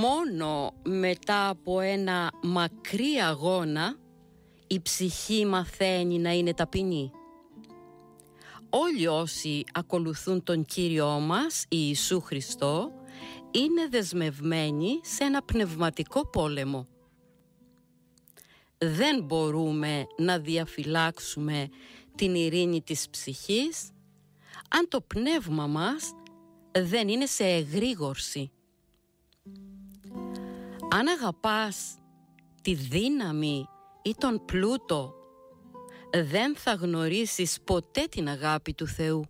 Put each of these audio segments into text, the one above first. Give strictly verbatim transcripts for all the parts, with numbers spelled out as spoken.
Μόνο μετά από ένα μακρύ αγώνα η ψυχή μαθαίνει να είναι ταπεινή. Όλοι όσοι ακολουθούν τον Κύριό μας Ιησού Χριστό είναι δεσμευμένοι σε ένα πνευματικό πόλεμο. Δεν μπορούμε να διαφυλάξουμε την ειρήνη της ψυχής αν το πνεύμα μας δεν είναι σε εγρήγορση. Αν αγαπάς τη δύναμη ή τον πλούτο, δεν θα γνωρίσεις ποτέ την αγάπη του Θεού.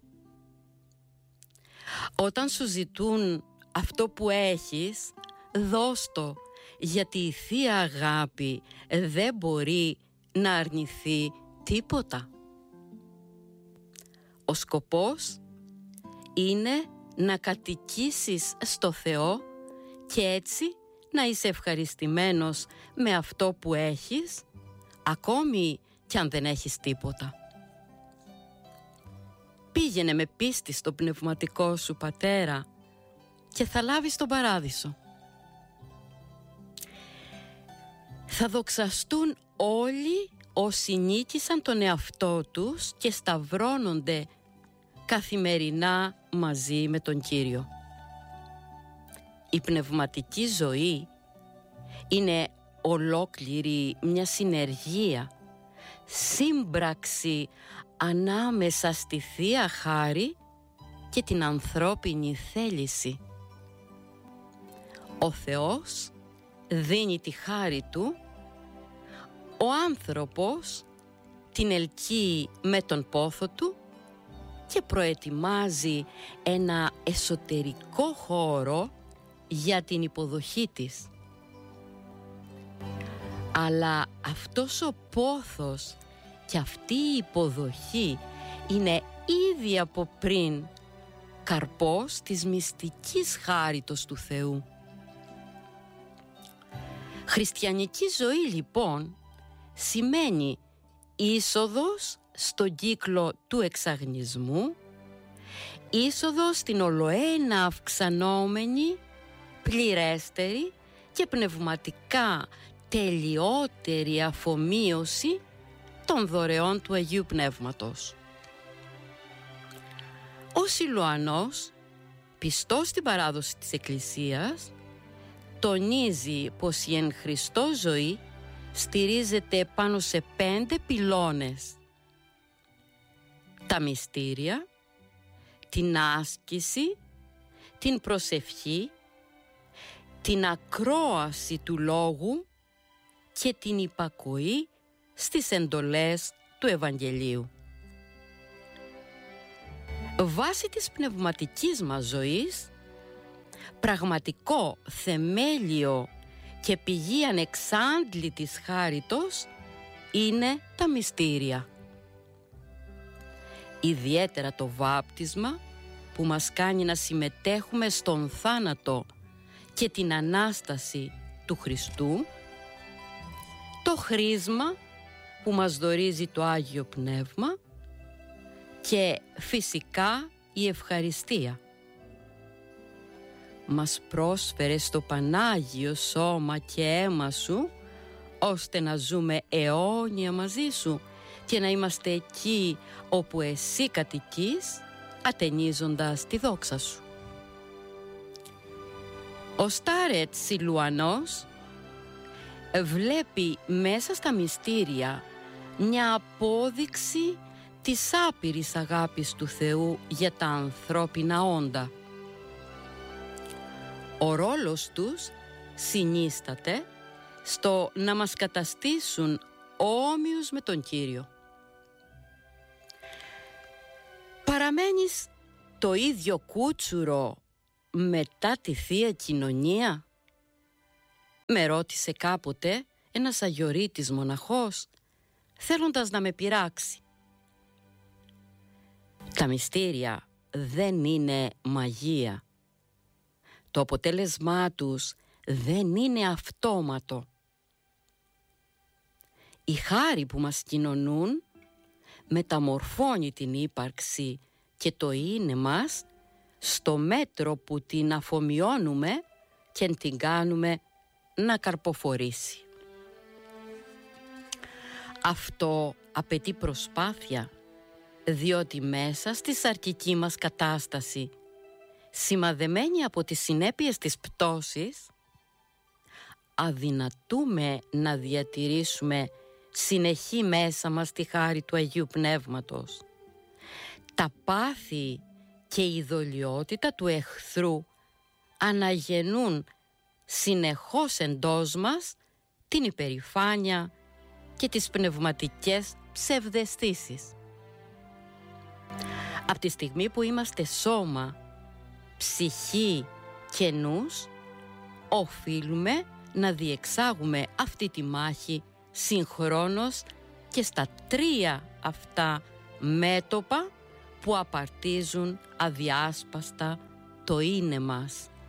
Όταν σου ζητούν αυτό που έχεις, δώσ' το, γιατί η Θεία Αγάπη δεν μπορεί να αρνηθεί τίποτα. Ο σκοπός είναι να κατοικήσεις στο Θεό και έτσι να είσαι ευχαριστημένος με αυτό που έχεις, ακόμη κι αν δεν έχεις τίποτα. Πήγαινε με πίστη στο πνευματικό σου πατέρα και θα λάβεις τον παράδεισο. Θα δοξαστούν όλοι όσοι νίκησαν τον εαυτό τους και σταυρώνονται καθημερινά μαζί με τον Κύριο. Η πνευματική ζωή είναι ολόκληρη μια συνεργία, σύμπραξη ανάμεσα στη Θεία Χάρη και την ανθρώπινη θέληση. Ο Θεός δίνει τη χάρη Του, ο άνθρωπος την ελκύει με τον πόθο του και προετοιμάζει ένα εσωτερικό χώρο για την υποδοχή της. Αλλά αυτός ο πόθος και αυτή η υποδοχή είναι ήδη από πριν καρπός της μυστικής χάριτος του Θεού. Χριστιανική ζωή λοιπόν σημαίνει είσοδος στον κύκλο του εξαγνισμού, είσοδος στην ολοένα αυξανόμενη, πληρέστερη και πνευματικά τελειότερη αφομοίωση των δωρεών του Αγίου Πνεύματος. Ο Σιλουανός, πιστός στην παράδοση της Εκκλησίας, τονίζει πως η εν Χριστώ ζωή στηρίζεται πάνω σε πέντε πυλώνες: τα μυστήρια, την άσκηση, την προσευχή, την ακρόαση του λόγου και την υπακοή στις εντολές του Ευαγγελίου. Βάσει της πνευματικής μας ζωής, πραγματικό θεμέλιο και πηγή ανεξάντλητης χάριτος είναι τα μυστήρια. Ιδιαίτερα το βάπτισμα που μας κάνει να συμμετέχουμε στον θάνατο και την Ανάσταση του Χριστού, το χρίσμα που μας δωρίζει το Άγιο Πνεύμα και φυσικά η ευχαριστία. Μας πρόσφερε στο Πανάγιο σώμα και αίμα σου, ώστε να ζούμε αιώνια μαζί σου και να είμαστε εκεί όπου εσύ κατοικείς, ατενίζοντας τη δόξα σου. Ο Στάρετ Σιλουανός βλέπει μέσα στα μυστήρια μια απόδειξη της άπειρης αγάπης του Θεού για τα ανθρώπινα όντα. Ο ρόλος τους συνίσταται στο να μας καταστήσουν όμοιους με τον Κύριο. Παραμένεις το ίδιο κούτσουρο μετά τη Θεία Κοινωνία? Με ρώτησε κάποτε ένας αγιορείτης μοναχός, θέλοντας να με πειράξει. Τα μυστήρια δεν είναι μαγεία. Το αποτέλεσμά τους δεν είναι αυτόματο. Η χάρη που μας κοινωνούν μεταμορφώνει την ύπαρξη και το είναι μας στο μέτρο που την αφομοιώνουμε και την κάνουμε να καρποφορήσει. Αυτό απαιτεί προσπάθεια, διότι μέσα στη σαρκική μας κατάσταση, σημαδεμένη από τις συνέπειες της πτώσης, αδυνατούμε να διατηρήσουμε συνεχή μέσα μας τη χάρη του Αγίου Πνεύματος. Τα πάθη και η δολιότητα του εχθρού αναγεννούν συνεχώς εντός μας την υπερηφάνεια και τις πνευματικές ψευδαισθήσεις. Από τη στιγμή που είμαστε σώμα, ψυχή και νους, οφείλουμε να διεξάγουμε αυτή τη μάχη συγχρόνως και στα τρία αυτά μέτωπα που απαρτίζουν αδιάσπαστα το είναι μας.